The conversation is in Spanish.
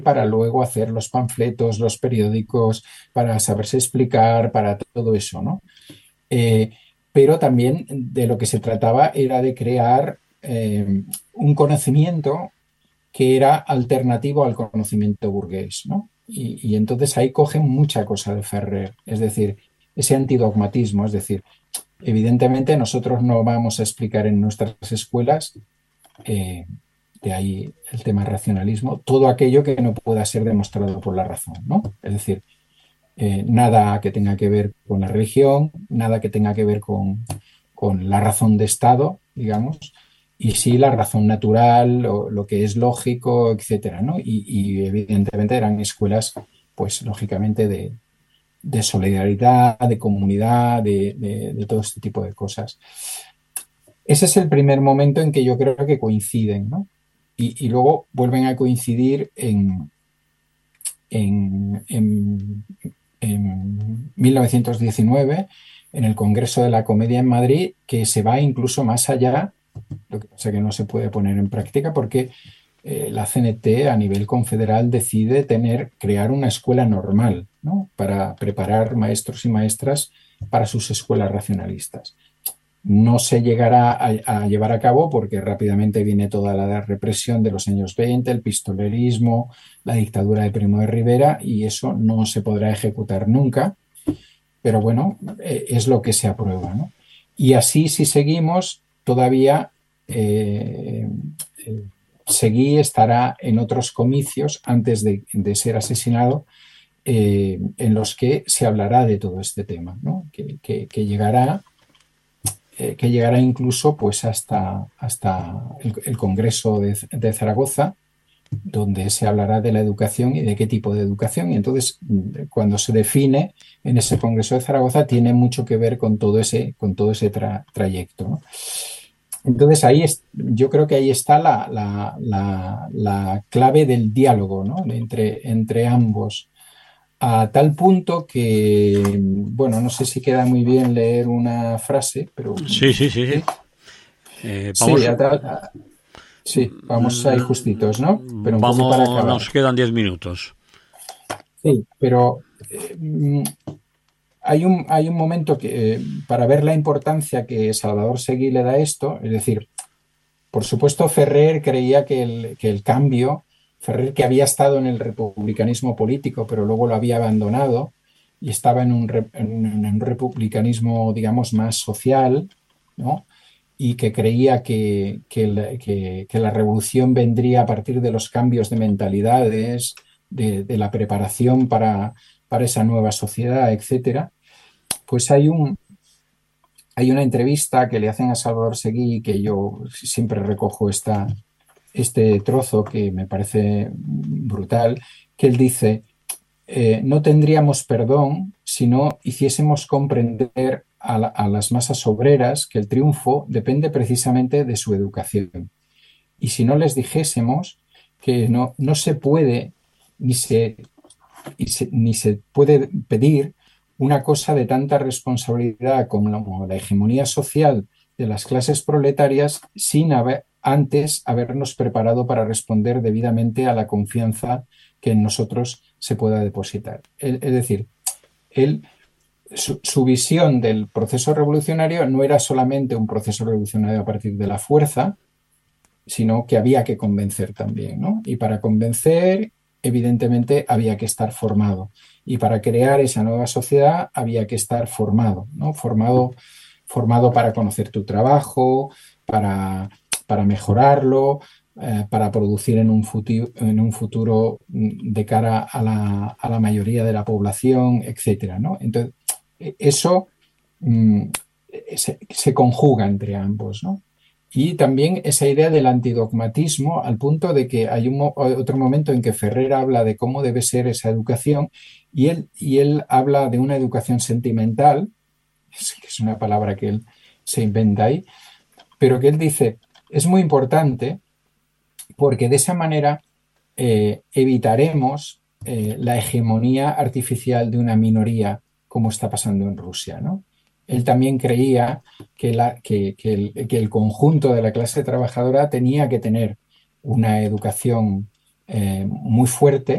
para luego hacer los panfletos, los periódicos, para saberse explicar, para todo eso, ¿no? Eh, pero también de lo que se trataba era de crear un conocimiento que era alternativo al conocimiento burgués, ¿no? Y entonces ahí cogen mucha cosa de Ferrer, es decir, ese antidogmatismo, es decir, evidentemente nosotros no vamos a explicar en nuestras escuelas, eh, de ahí el tema racionalismo, todo aquello que no pueda ser demostrado por la razón, ¿no? Es decir, nada que tenga que ver con la religión, nada que tenga que ver con la razón de Estado, digamos, y sí la razón natural, lo que es lógico, etcétera, ¿no? Y evidentemente eran escuelas, pues lógicamente de solidaridad, de comunidad, de todo este tipo de cosas. Ese es el primer momento en que yo creo que coinciden, ¿no? Y luego vuelven a coincidir en, en, en 1919, en el Congreso de la Comedia en Madrid, que se va incluso más allá, lo que pasa es que no se puede poner en práctica porque la CNT a nivel confederal decide crear una escuela normal, ¿no? Para preparar maestros y maestras para sus escuelas racionalistas. No se llegará a llevar a cabo porque rápidamente viene toda la represión de los años 20, el pistolerismo, la dictadura de Primo de Rivera, y eso no se podrá ejecutar nunca, pero bueno, es lo que se aprueba, ¿no? Y así, si seguimos, todavía eh, Seguí estará en otros comicios antes de ser asesinado, en los que se hablará de todo este tema, ¿no? Que llegará incluso pues hasta el Congreso de Zaragoza, donde se hablará de la educación y de qué tipo de educación. Y entonces, cuando se define en ese Congreso de Zaragoza, tiene mucho que ver con todo ese trayecto, ¿no? Entonces, yo creo que ahí está la clave del diálogo, ¿no? Entre ambos. A tal punto que, bueno, no sé si queda muy bien leer una frase, pero Sí, sí, sí, sí. sí, sí, Vamos, sí, vamos ahí justitos, ¿no? Pero un poco para vamos, acabar. nos quedan 10 minutos. Sí, pero hay un momento que, para ver la importancia que Salvador Seguí le da a esto, es decir, por supuesto, Ferrer creía que el cambio, Ferrer que había estado en el republicanismo político, pero luego lo había abandonado y estaba en un republicanismo, digamos, más social, ¿no? Y que creía que la revolución vendría a partir de los cambios de mentalidades, de la preparación para esa nueva sociedad, etcétera. Pues hay una entrevista que le hacen a Salvador Seguí, que yo siempre recojo este trozo que me parece brutal, que él dice, no tendríamos perdón si no hiciésemos comprender a las masas obreras que el triunfo depende precisamente de su educación. Y si no les dijésemos que no se puede ni se, ni se puede pedir una cosa de tanta responsabilidad como la hegemonía social de las clases proletarias sin antes habernos preparado para responder debidamente a la confianza que en nosotros se pueda depositar. Es decir, él, su visión del proceso revolucionario no era solamente un proceso revolucionario a partir de la fuerza, sino que había que convencer también, ¿no? Y para convencer, evidentemente, había que estar formado. Y para crear esa nueva sociedad había que estar formado, ¿no? Formado para conocer tu trabajo, para, para mejorarlo, para producir en un futuro de cara a la mayoría de la población, etcétera, ¿no? Entonces, eso mm, se conjuga entre ambos, ¿no? Y también esa idea del antidogmatismo, al punto de que hay otro momento en que Ferrer habla de cómo debe ser esa educación, y él habla de una educación sentimental, que es una palabra que él se inventa ahí, pero que él dice, es muy importante porque de esa manera evitaremos la hegemonía artificial de una minoría, como está pasando en Rusia, ¿no? Él también creía que el conjunto de la clase trabajadora tenía que tener una educación muy fuerte,